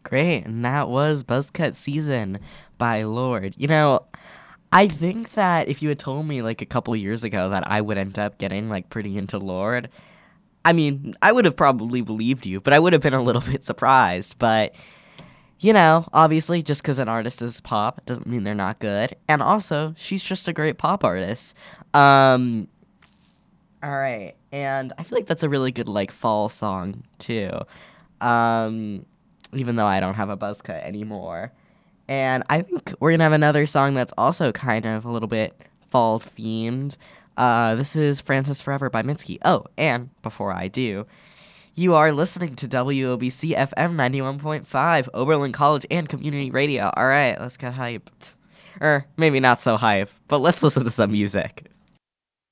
Great, and that was Buzzcut Season by Lorde. I think that if you had told me like a couple years ago that I would end up getting like pretty into Lorde, I mean, I would have probably believed you, but I would have been a little bit surprised. But, obviously just because an artist is pop doesn't mean they're not good. And also, she's just a great pop artist. Alright, and I feel like that's a really good like fall song too. Even though I don't have a buzz cut anymore. And I think we're going to have another song that's also kind of a little bit fall themed. This is Francis Forever by Mitski. Oh, and before I do, you are listening to WOBC FM 91.5, Oberlin College and Community Radio. All right, let's get hyped. Or maybe not so hype, but let's listen to some music.